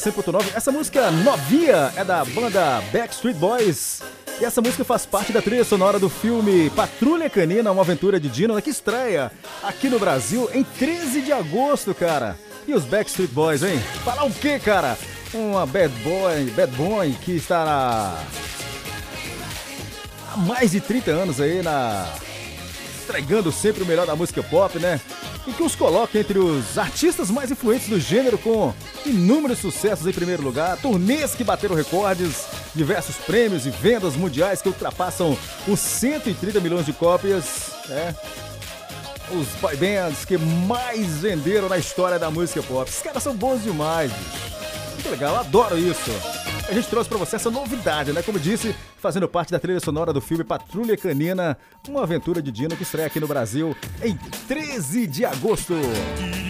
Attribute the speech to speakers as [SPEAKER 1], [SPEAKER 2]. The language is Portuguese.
[SPEAKER 1] 100.9. Essa música novinha é da banda Backstreet Boys. E essa música faz parte da trilha sonora do filme Patrulha Canina, uma aventura de Dino, que estreia aqui no Brasil em 13 de agosto, cara. E os Backstreet Boys, hein? Falar o quê, cara? Uma bad boy que está há mais de 30 anos aí entregando sempre o melhor da música pop, né? E que os coloca entre os artistas mais influentes do gênero, com inúmeros sucessos em primeiro lugar, turnês que bateram recordes, diversos prêmios e vendas mundiais que ultrapassam os 130 milhões de cópias, né? Os boy bands que mais venderam na história da música pop. Esses caras são bons demais, bicho. Muito legal, eu adoro isso. A gente trouxe pra você essa novidade, né? Como disse, fazendo parte da trilha sonora do filme Patrulha Canina, uma aventura de Dino, que estreia aqui no Brasil em 13 de agosto.